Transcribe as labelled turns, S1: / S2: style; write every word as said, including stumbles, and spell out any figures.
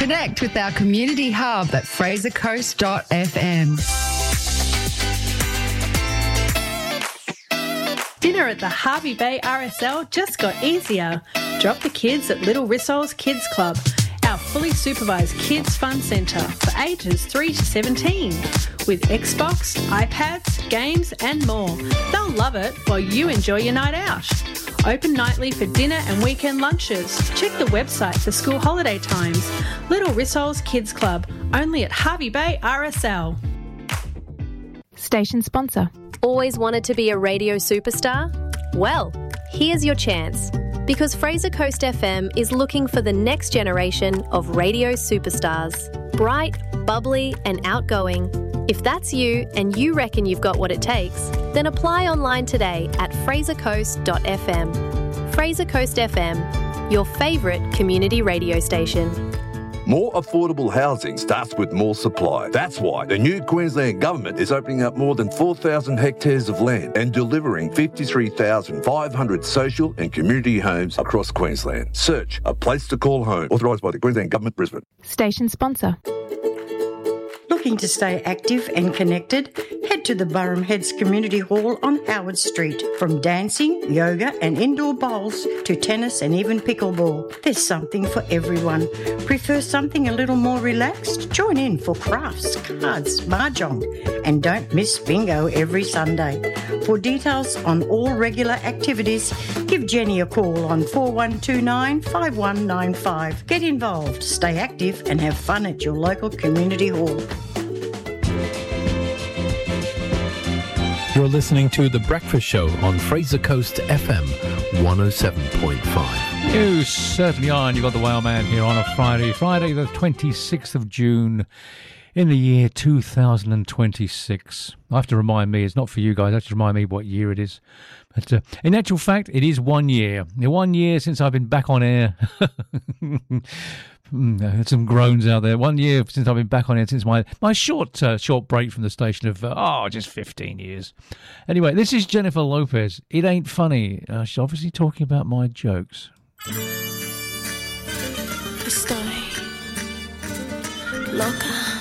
S1: Connect with our community hub at fraser coast dot f m.
S2: Dinner at the Hervey Bay R S L just got easier. Drop the kids at Little Rissol's Kids Club, our fully supervised kids fun centre for ages three to seventeen. With Xbox, iPads, games and more. They'll love it while you enjoy your night out. Open nightly for dinner and weekend lunches. Check the website for school holiday times. Little Rissol's Kids Club, only at Hervey Bay R S L.
S3: Station sponsor.
S4: Always wanted to be a radio superstar? Well, here's your chance. Because Fraser Coast F M is looking for the next generation of radio superstars. Bright, bubbly and outgoing. If that's you and you reckon you've got what it takes, then apply online today at fraser coast dot f m. Fraser Coast F M, your favourite community radio station.
S5: More affordable housing starts with more supply. That's why the new Queensland Government is opening up more than four thousand hectares of land and delivering fifty-three thousand five hundred social and community homes across Queensland. Search A Place to Call Home, authorised by the Queensland Government, Brisbane.
S3: Station sponsor.
S6: Looking to stay active and connected? Head to the Burrum Heads Community Hall on Howard Street. From dancing, yoga and indoor bowls to tennis and even pickleball, there's something for everyone. Prefer something a little more relaxed? Join in for crafts, cards, mahjong, and don't miss bingo every Sunday. For details on all regular activities, give Jenny a call on four one two nine, five one nine five. Get involved, stay active and have fun at your local community hall.
S7: You're listening to The Breakfast Show on Fraser Coast F M one oh seven point five.
S8: You certainly are, and you've got the Whaleman here on a Friday, Friday the twenty-sixth of June in the year two thousand twenty-six. I have to remind me, it's not for you guys, I have to remind me what year it is. But uh, in actual fact, it is one year. One year since I've been back on air. Mm, some groans out there. One year since I've been back on it, since my, my short uh, short break from the station of, uh, oh, just fifteen years. Anyway, this is Jennifer Lopez. It Ain't Funny. Uh, she's obviously talking about my jokes.
S9: Estoy loca.